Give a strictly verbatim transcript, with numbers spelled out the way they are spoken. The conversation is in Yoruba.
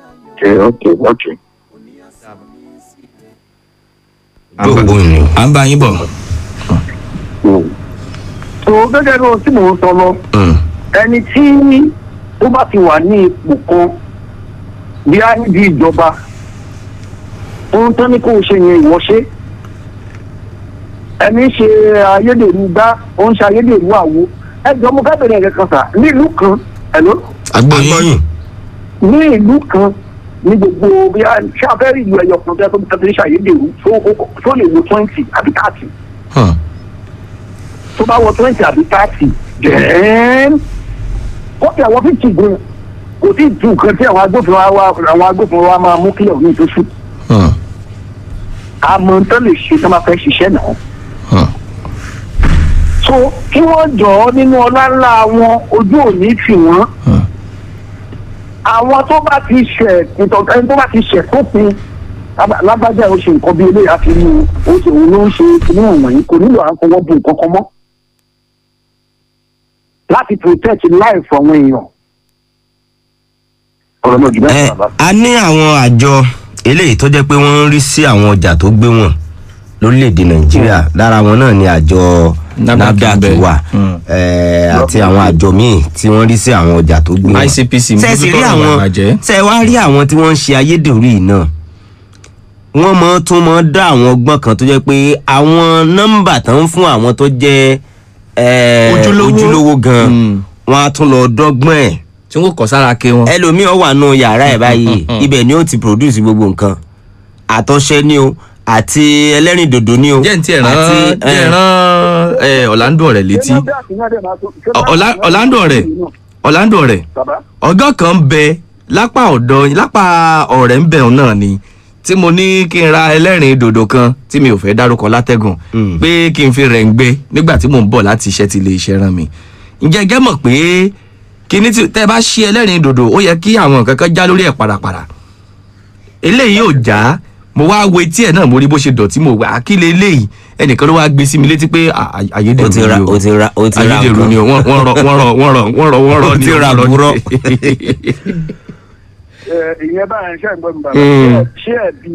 Okay, okay, okay. gbogbo ni à ń bá yín bọ̀. So gẹ́gẹ́ bí ohun tí mò ń sọ lọ, ẹni tí ó bá ti wà ní ipò kan bí a níbi ìjọba, ohun tó ní kó o ṣe yẹn ìwọ ṣe. Ẹni ṣe ayédèrú gbá, ó ń ṣe ayédèrú àwo. Ẹ jọ mo fẹ́ bẹ̀rẹ̀ ẹ̀rẹ̀ kan sà, ní ìlú kan, ẹ̀ló? agbóyin Ní ìlú kan ní gbogbo bí a ṣe afẹ́rí ìlú ẹ̀yọ̀ kan tó yẹ kó bí tẹ́tẹ́ ṣe ayédèrú tó lè wo twenty àbí thirty. Tó bá wọ twenty àbí thirty, then wọ́n fi àwọn fíìtì gbọ́n kò tí ì tu nǹkan tí àwọn agbófinró wa àwọn agbófinró wa máa mú kílẹ̀ òní ìtòsí. Àmọ́ tó lè ṣe tó máa fẹ́ ṣiṣẹ́ náà. So kí wọ́n jọ ọ́ nínú ọlá ńlá wọn ojú òní tì wọ́n. Àwọn tó bá ti ṣẹ̀ ìtọ́jú ẹni tó bá ti ṣẹ̀ fópin lágbájá ó ṣe nǹkan bí eléyà fi mú o ṣe òun ló ń ṣe inú ọ̀wọ̀n yìí kò nílò à ń fọwọ́ bu nǹkan kan mọ́ láti protect life àwọn èèyàn. ọ̀rọ̀ náà jù bẹ́ẹ̀ ẹ a ní àwọn àjọ eléyìí tó jẹ́ pé wọ́n ń rí sí àwọn ọjà tó gbé wọn lórílẹ̀‐èdè nàìjíríà lára wọn náà ni àjọ NAFDAC wà àti àwọn àjọ míì tí wọ́n rí sí àwọn ọjà tó gbé wọn. I C P C ṣe sì rí àwọn ṣe wá rí àwọn tí wọ́n ń ṣe ayédèrú yìí náà wọ́n mọ̀ tún mọ̀ dá àwọn ọgbọ́n kan tó jẹ́ pé àwọn nọ́mbà tó ń fún àwọn tó jẹ́ ojúlówó gan wọ́n á tún lọ dọ́gbọ́n ẹ̀ tí wọ́n kọ sára ké wọn. ẹlòmíì ó wà nù yàrá ẹ̀ báyìí ibẹ̀ ni ó ti produce gbogbo nǹkan àtọ̀ṣẹ́ ni o àti ẹlẹ́rìndòdò ni o. jẹ́ ní ti ẹ̀rán ẹ̀rán Orlando ọ̀rẹ́ létí Orlando ọ̀rẹ́ Orlando ọ̀rẹ́ ọgọ́ kan bẹ lápá ọ̀dọ̀ lápá ọ̀rẹ́ ń bẹ̀ náà ni tí mo ní kí n ra ẹlẹ́rìndòdò kan tí mi ò fẹ́ dárúkọ látẹ̀gùn pé kí n fi rẹ̀ ń gbé nígbà tí mò ń bọ̀ láti iṣẹ́ ti ilé iṣẹ́ rán mi. ǹjẹ́ gẹ́ mọ̀ pé kíní tí tẹ́ bá ṣí ẹlẹ́rìndòdò ó yẹ kí àwọn nǹkan kan já lórí ẹ̀ parapara eléyìí ò já mo wá wo etí ẹ̀ náà mo rí bó ṣe dọ̀tí mo wá kí lè léyìí ẹnìkan ló wá gbé sí mi létí pé ayédèrú ni o ayédèrú ni o wọ́n rọ wọ́n rọ wọ́n rọ wọ́n rọ wọ́n rọ ní ìyẹn báyìí ṣe ń gbọ́ mi bàbá ṣé ẹ̀ bí